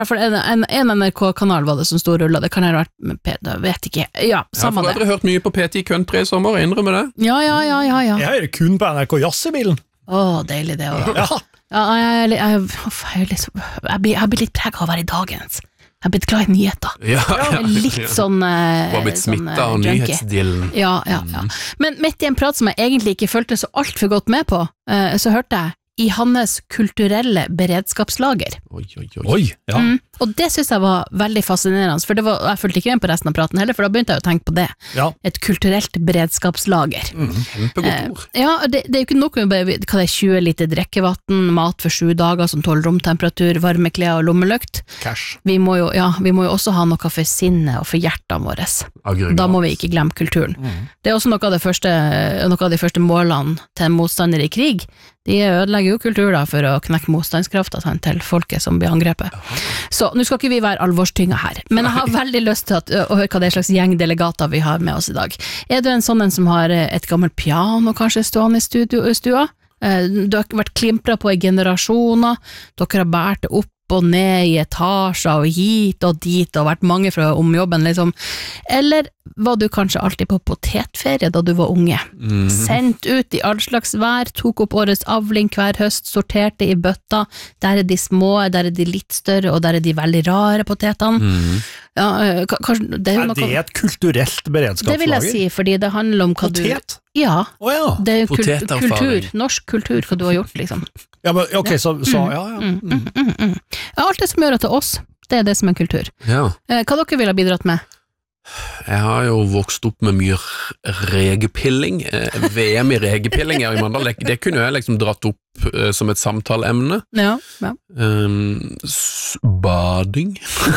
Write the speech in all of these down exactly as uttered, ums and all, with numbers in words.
For en, en, en N R K-kanal var det som stod rulla, det kan jeg ha vært med P D, vet ikke. Ja, samme det. Jeg har for øvrig hørt mye på P ti Country i sommer, innrømmer det. Ja, ja, ja, ja, ja. Jeg hører kun på N R K Jazz i bilen. Åh, deilig det også. Ja. Ja, jeg, jeg, jeg, uff, jeg, er litt, jeg, blir, jeg blir litt preget av å være i dagens. Jeg har blitt glad i nyheter. Ja, ja. Litt sånn uh, Du har blitt smittet av nyhetsdillen. Ja, ja, ja. Men midt i en prat som jeg egentlig ikke følte så alt for godt med på, uh, så hørte jeg i hans kulturelle beredskapslager. Oi, oi, oi. Oi, ja. Mm, og det synes jeg var veldig fascinerende, for det var, jeg følte ikke med på resten av praten heller, for da begynte jeg å tenke på det. Ja. Et kulturelt beredskapslager. Mm, kjempegodt ord. Eh, ja, det, det er jo ikke nok med hva det er tjue liter drikkevatten, mat for sju dager som tåler romtemperatur, varme klær og lommelykt. Cash. Vi må jo, ja, vi må jo også ha noe for sinnet og for hjertene våre. Aggregat. Da må vi ikke glemme kulturen. Mm. Det er også noe av, det første, noe av de første målene til en motstander i krig. De ødelegger jo kultur da for å knekke motstandskrafta til folket som blir angrepet. Så nå skal ikke vi være alvorstynga her, men jeg har veldig lyst til at, å høre hva det er slags gjengdelegater vi har med oss i dag. Er du en sånn en som har et gammelt piano kanskje stående i studio, stua? Du har vært klimpret på i generasjoner, dere har bært det opp og ned i etasjer og hit og dit og vært mange fra omjobben liksom. Eller var du kanskje alltid på potetferie da du var unge? Mm. Sendt ut i all slags vær, tok opp årets avling hver høst, sorterte i bøtta, der er de små, der er de litt større og der er de veldig rare potetene. Mm. Ja, kanskje, det er, jo er noe, det et kulturelt beredskapslager? Det vil jeg si, fordi det handler om hva Potet? du... Ja, oh, ja. Det er kult, kultur, norsk kultur, hva du har gjort liksom. Ja, men ok, så, så ja, ja. Mm, mm, mm, mm. Ja, alt det som gjør det til oss, det er det som er kultur. Ja. Hva dere vil ha bidratt med? Jeg har jo vokst opp med mye regepilling, V M i regepilling her i Mandal, det kunne jeg liksom dratt opp uh, som et samtaleemne. Ja, ja. Um, bading.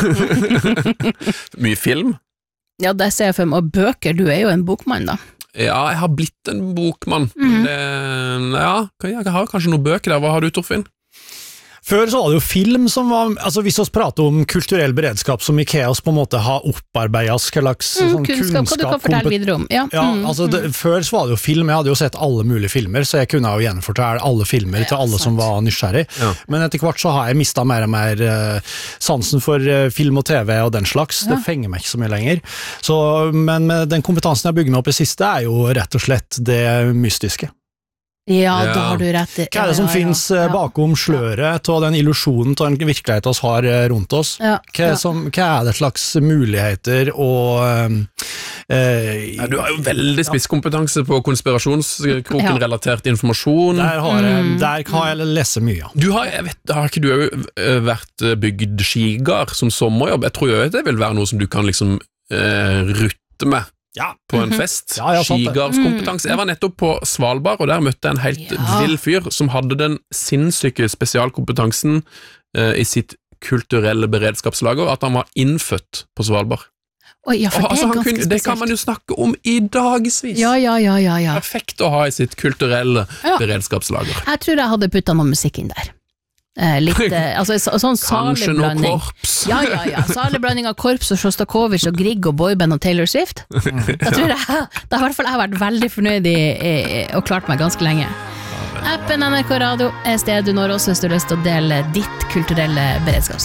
Mye film. Ja, det ser jeg for meg, og bøker, du er jo en bokmann da. Ja, jeg har blitt en bokmann. Mm. Det, ja, jeg har kanskje noen bøker der, hva har du, Torfinn? Før så var det jo film som var, altså hvis vi prater om kulturell beredskap som Ikeas på en måte har opparbeidet slags mm, sånn kunnskap, kunnskap, hva du kan fortelle videre om. Ja, ja mm, altså det, mm. før så var det jo film, jeg hadde jo sett alle mulige filmer, så jeg kunne jo gjenfortelle alle filmer ja, til alle sant. Som var nysgjerrig. Ja. Men etter hvert så har jeg mistet mer og mer uh, sansen for uh, film og TV og den slags, ja. Det fenger meg ikke så mye lenger. Så, men med den kompetansen jeg bygger meg opp i siste er jo rett og slett det mystiske. Ja, ja, da har du rett. Hva er det som ja, ja, finnes ja. Bakom sløret av den illusjonen av den virkeligheten vi har rundt oss? Ja, hva, ja. Som, hva er det slags muligheter og eh, ja, du har jo veldig spisskompetanse på konspirasjonskroken relatert informasjon. Der har jeg, der har jeg lest mye. Ja. Du har, jeg vet, har ikke du jo vært bygd skigard som sommerjobb? Jeg tror jo det vil være noe som du kan liksom uh, rutte med. Ja. På en fest, ja, skigardskompetanse. Jeg var nettopp på Svalbard, og der møtte jeg en helt ja. Vill fyr som hadde den sinnssyke spesialkompetansen uh, i sitt kulturelle beredskapslager, at han var innfødt på Svalbard. Oi, ja, for det, altså, er ganske kunne, det kan man jo snakke om i dagsvis. Ja, ja, ja, ja, ja. Perfekt å ha i sitt kulturelle ja. Beredskapslager. Jeg tror jeg hadde puttet noe musikk inn der. Eh, litt, eh, altså så, sånn salig blanding. Korps. Ja, ja, ja, salig blanding av korps og Shostakovich og Grieg og boyband og Taylor Swift. Da tror jeg, da har i hvert fall jeg vært veldig fornøyd i, i, og klart meg ganske lenge. Appen N R K Radio er stedet du når oss hvis du har lyst til å dele ditt kulturelle beredskapslag.